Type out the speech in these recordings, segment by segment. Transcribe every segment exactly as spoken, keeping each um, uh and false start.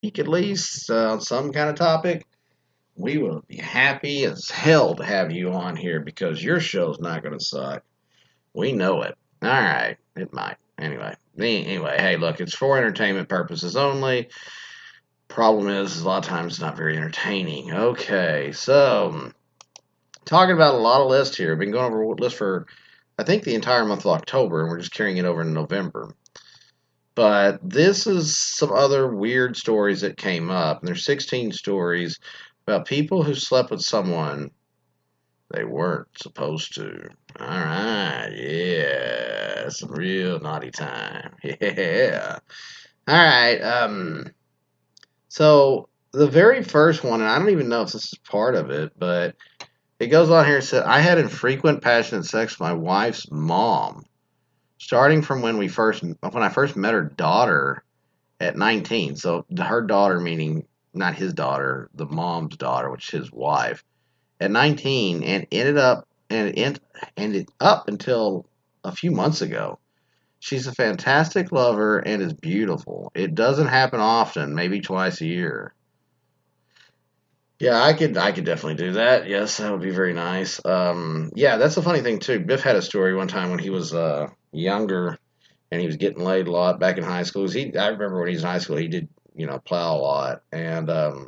week at least uh, on some kind of topic, we will be happy as hell to have you on here because your show's not going to suck. We know it. All right, it might. Anyway, anyway, hey, look, it's for entertainment purposes only. Problem is, is a lot of times it's not very entertaining. Okay, so talking about a lot of lists here. Been going over lists for I think the entire month of October, and we're just carrying it over in November. But this is some other weird stories that came up. And there's sixteen stories about people who slept with someone they weren't supposed to. All right, yeah, some real naughty time. Yeah. All right. Um. So the very first one, and I don't even know if this is part of it, but it goes on here. It said, I had infrequent passionate sex with my wife's mom, starting from when we first when I first met her daughter at nineteen. So her daughter, meaning not his daughter, the mom's daughter, which is his wife, at nineteen, and ended up and it ended up until a few months ago. She's a fantastic lover and is beautiful. It doesn't happen often, maybe twice a year. Yeah, I could I could definitely do that. Yes, that would be very nice. Um, yeah, that's a funny thing too. Biff had a story one time when he was uh, younger and he was getting laid a lot back in high school. 'Cause He, I remember when he was in high school, he did you know plow a lot, and um,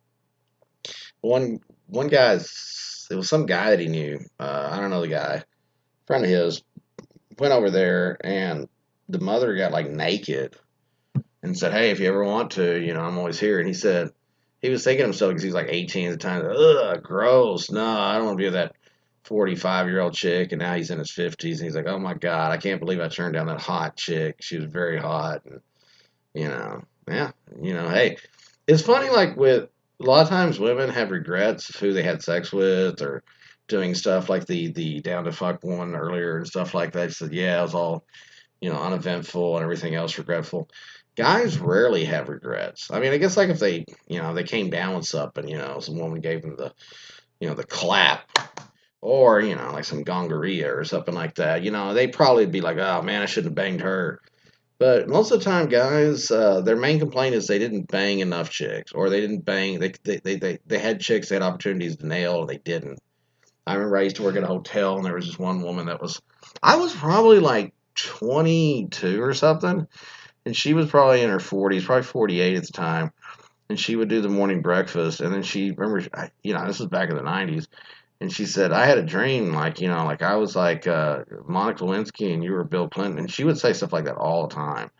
one one guy's it was some guy that he knew. Uh, I don't know the guy, friend of his went over there, and the mother got like naked and said, "Hey, if you ever want to, you know, I'm always here." And he said he was thinking to himself because he was like eighteen at the time, ugh, gross. No, I don't want to be with that forty-five year old chick. And now he's in his fifties, and he's like, oh my god, I can't believe I turned down that hot chick. She was very hot, and you know, yeah, you know, hey, it's funny. Like with a lot of times, women have regrets of who they had sex with or doing stuff like the the down to fuck one earlier and stuff like that. She said, yeah, it was all you know uneventful and everything else regretful. Guys rarely have regrets. I mean, I guess like if they, you know, they came down with something, you know, some woman gave them the, you know, the clap, or you know, like some gongoria or something like that. You know, they probably be like, oh man, I shouldn't have banged her. But most of the time, guys, uh, their main complaint is they didn't bang enough chicks, or they didn't bang. They they they they, they had chicks, they had opportunities to nail, and they didn't. I remember I used to work at a hotel, and there was this one woman that was, I was probably like twenty-two or something, and she was probably in her forties, probably forty-eight at the time. And she would do the morning breakfast, and then she remember, you know, this was back in the nineties, and she said, "I had a dream, like you know, like I was like uh, Monica Lewinsky, and you were Bill Clinton." And she would say stuff like that all the time.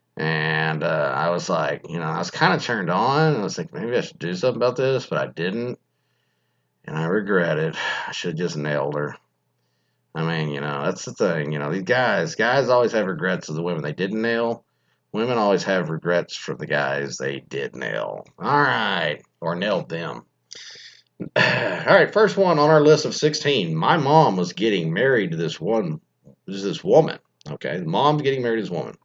And uh, I was like, you know, I was kind of turned on, and I was like, maybe I should do something about this, but I didn't, and I regret it. I should have just nailed her. I mean, you know, that's the thing. You know, these guys, guys always have regrets of the women they didn't nail. Women always have regrets for the guys they did nail. All right. Or nailed them. All right. First one on our list of sixteen. My mom was getting married to this one, this woman. Okay. Mom's getting married to this woman.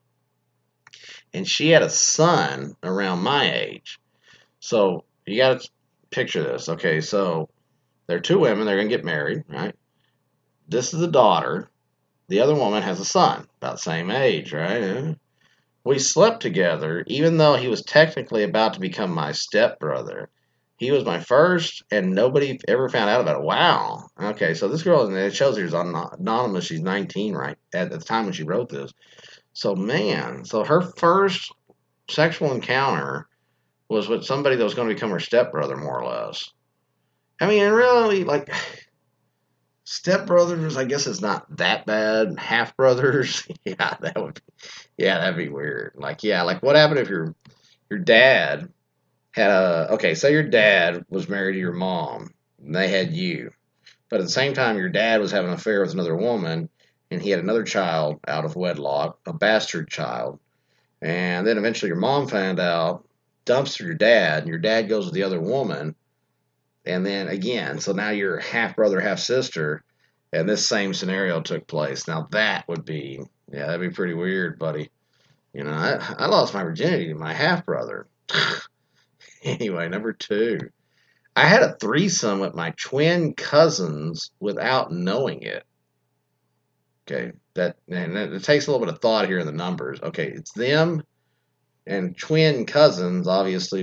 And she had a son around my age. So you got to picture this. Okay. So there are two women. They're going to get married, right? This is the daughter. The other woman has a son, about the same age, right? We slept together, even though he was technically about to become my stepbrother. He was my first, and nobody ever found out about it. Wow. Okay, so this girl, and it shows she's anonymous. She's nineteen, right, at the time when she wrote this. So, man, so her first sexual encounter was with somebody that was going to become her stepbrother, more or less. I mean, really, like, stepbrothers, I guess it's not that bad. Half brothers, yeah, that would, be, yeah, that'd be weird. Like, yeah, like what happened if your your dad had a okay, say your dad was married to your mom, and they had you, but at the same time your dad was having an affair with another woman, and he had another child out of wedlock, a bastard child, and then eventually your mom found out, dumps your dad, and your dad goes with the other woman. And then again, so now you're half brother, half sister, and this same scenario took place. Now that would be, yeah, that'd be pretty weird, buddy. You know, I, I lost my virginity to my half brother. Anyway, number two, I had a threesome with my twin cousins without knowing it. Okay, that and it takes a little bit of thought here in the numbers. Okay, it's them and twin cousins, obviously